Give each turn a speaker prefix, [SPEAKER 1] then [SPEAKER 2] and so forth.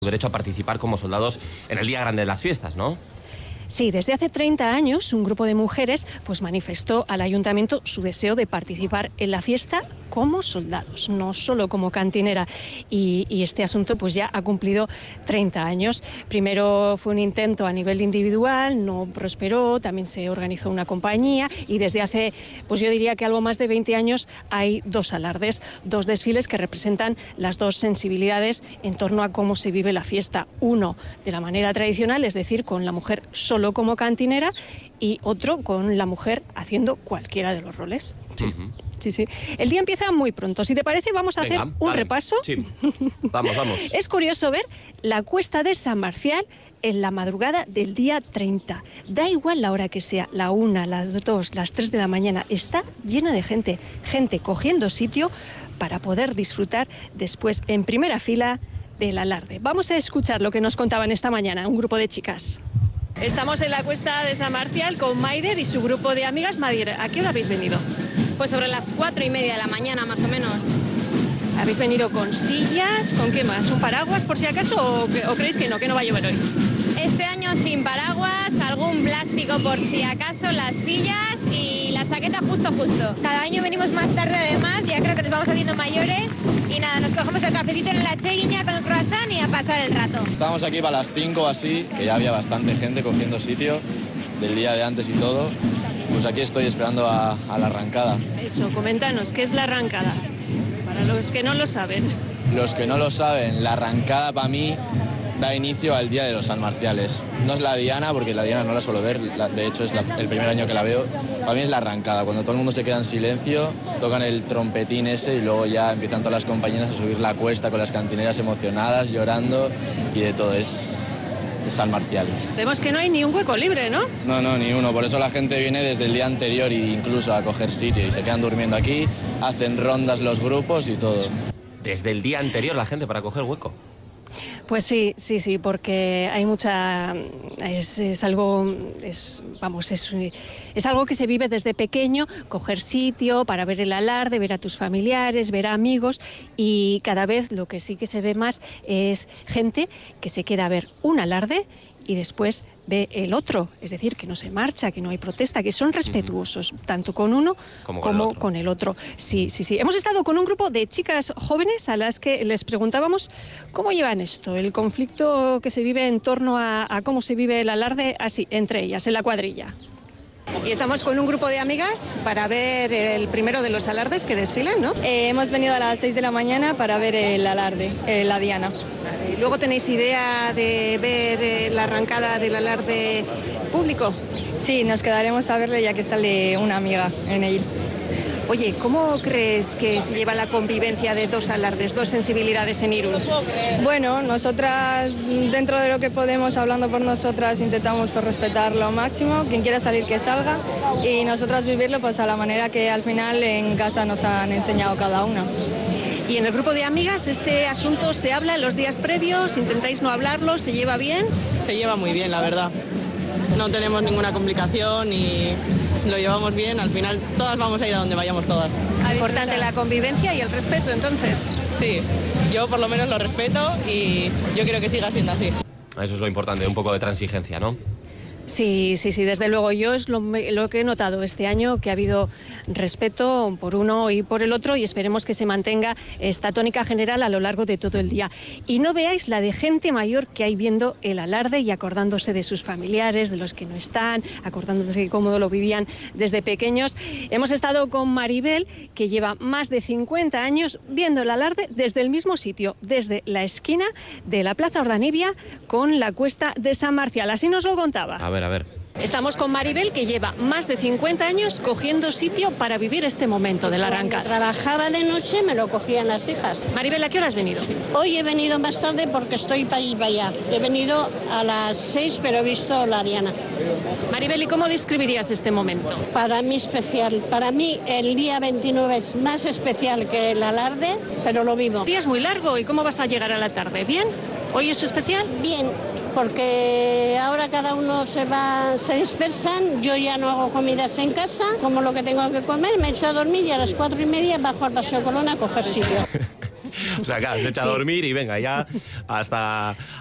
[SPEAKER 1] derecho a participar como soldados en el día grande de las fiestas, ¿no?
[SPEAKER 2] Sí, desde hace 30 años un grupo de mujeres pues manifestó al ayuntamiento su deseo de participar en la fiesta como soldados, no solo como cantinera. Y este asunto pues ya ha cumplido 30 años. Primero fue un intento a nivel individual, no prosperó, también se organizó una compañía y desde hace, pues yo diría que algo más de 20 años hay dos alardes, dos desfiles que representan las dos sensibilidades en torno a cómo se vive la fiesta. Uno de la manera tradicional, es decir, con la mujer solo como cantinera, y otro con la mujer haciendo cualquiera de los roles. Sí.
[SPEAKER 1] Uh-huh.
[SPEAKER 2] Sí. El día empieza muy pronto. Si te parece, vamos a hacer un repaso.
[SPEAKER 1] Sí. Vamos.
[SPEAKER 2] Es curioso ver la cuesta de San Marcial en la madrugada del día 30. Da igual la hora que sea, la 1, las 2, las 3 de la mañana. Está llena de gente cogiendo sitio para poder disfrutar después en primera fila del alarde. Vamos a escuchar lo que nos contaban esta mañana un grupo de chicas. Estamos en la cuesta de San Marcial con Maider y su grupo de amigas. Maider, ¿a qué hora habéis venido?
[SPEAKER 3] Pues sobre las 4:30 de la mañana, más o menos.
[SPEAKER 2] ¿Habéis venido con sillas? ¿Con qué más? ¿Un paraguas por si acaso o creéis que no va a llover hoy?
[SPEAKER 3] Este año sin paraguas, algún plástico por si acaso, las sillas y la chaqueta justo.
[SPEAKER 4] Cada año venimos más tarde además, ya creo que nos vamos haciendo mayores y nada, nos cogemos el cafecito en la cheguiña con el croissant y a pasar el rato.
[SPEAKER 5] Estábamos aquí para las 5 así, que ya había bastante gente cogiendo sitio del día de antes y todo. Pues aquí estoy esperando a la arrancada.
[SPEAKER 2] Eso, coméntanos, ¿qué es la arrancada? Para los que no lo saben.
[SPEAKER 5] Los que no lo saben, la arrancada para mí da inicio al Día de los Sanmarciales. No es la diana, porque la diana no la suelo ver, de hecho es el primer año que la veo. Para mí es la arrancada, cuando todo el mundo se queda en silencio, tocan el trompetín ese y luego ya empiezan todas las compañeras a subir la cuesta con las cantineras emocionadas, llorando y de todo. Es Sanmarciales.
[SPEAKER 2] Vemos que no hay ni un hueco libre, ¿no?
[SPEAKER 5] No, ni uno. Por eso la gente viene desde el día anterior e incluso a coger sitio y se quedan durmiendo aquí, hacen rondas los grupos y todo.
[SPEAKER 1] Desde el día anterior la gente para coger hueco.
[SPEAKER 2] Pues sí, porque hay mucha... Es algo que se vive desde pequeño, coger sitio para ver el alarde, ver a tus familiares, ver a amigos, y cada vez lo que sí que se ve más es gente que se queda a ver un alarde y después ve el otro, es decir, que no se marcha, que no hay protesta, que son respetuosos, tanto con uno como con el otro. Sí. Hemos estado con un grupo de chicas jóvenes a las que les preguntábamos cómo llevan esto, el conflicto que se vive en torno a cómo se vive el alarde, así, entre ellas, en la cuadrilla. Y estamos con un grupo de amigas para ver el primero de los alardes que desfilan, ¿no?
[SPEAKER 6] Hemos venido a las 6 de la mañana para ver el alarde, la diana.
[SPEAKER 2] ¿Y luego tenéis idea de ver la arrancada del alarde público?
[SPEAKER 6] Sí, nos quedaremos a verle ya que sale una amiga en él.
[SPEAKER 2] Oye, ¿cómo crees que se lleva la convivencia de dos alardes, dos sensibilidades en Irún?
[SPEAKER 6] Bueno, nosotras, dentro de lo que podemos, hablando por nosotras, intentamos pues, respetar lo máximo. Quien quiera salir, que salga. Y nosotras vivirlo pues, a la manera que al final en casa nos han enseñado cada una.
[SPEAKER 2] ¿Y en el grupo de amigas este asunto se habla en los días previos? ¿Intentáis no hablarlo? ¿Se lleva bien?
[SPEAKER 7] Se lleva muy bien, la verdad. No tenemos ninguna complicación y lo llevamos bien. Al final todas vamos a ir a donde vayamos todas.
[SPEAKER 2] Importante la convivencia y el respeto, entonces.
[SPEAKER 7] Sí, yo por lo menos lo respeto y yo quiero que siga siendo así.
[SPEAKER 1] Eso es lo importante, un poco de transigencia, ¿no?
[SPEAKER 2] Sí, desde luego. Yo es lo que he notado este año, que ha habido respeto por uno y por el otro, y esperemos que se mantenga esta tónica general a lo largo de todo el día. Y no veáis la de gente mayor que hay viendo el alarde y acordándose de sus familiares, de los que no están, acordándose de cómo lo vivían desde pequeños. Hemos estado con Maribel, que lleva más de 50 años viendo el alarde desde el mismo sitio, desde la esquina de la Plaza Ordanibia con la cuesta de San Marcial. Así nos lo contaba.
[SPEAKER 1] A ver.
[SPEAKER 2] Estamos con Maribel, que lleva más de 50 años cogiendo sitio para vivir este momento de la arrancada.
[SPEAKER 8] Cuando trabajaba de noche me lo cogían las hijas.
[SPEAKER 2] Maribel, ¿a qué hora has venido?
[SPEAKER 8] Hoy he venido más tarde porque estoy para ir para allá. He venido a las 6, pero he visto la diana.
[SPEAKER 2] Maribel, ¿y cómo describirías este momento?
[SPEAKER 8] Para mí especial. Para mí el día 29 es más especial que el alarde, pero lo vivo.
[SPEAKER 2] El día es muy largo, ¿y cómo vas a llegar a la tarde? ¿Bien? ¿Hoy es especial?
[SPEAKER 8] Bien, porque ahora cada uno se dispersan, yo ya no hago comidas en casa, como lo que tengo que comer, me echo a dormir y a las 4:30 bajo al Paseo Colón a coger sitio.
[SPEAKER 1] O sea, claro, se echa a dormir y venga, ya hasta